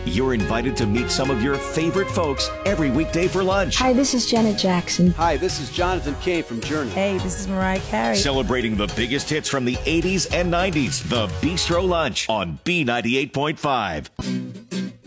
You're invited to meet some of your favorite folks every weekday for lunch. Hi, this is Janet Jackson. Hi, this is Jonathan Cain from Journey. Hey, this is Mariah Carey. Celebrating the biggest hits from the 80s and 90s. The Bistro Lunch on B98.5.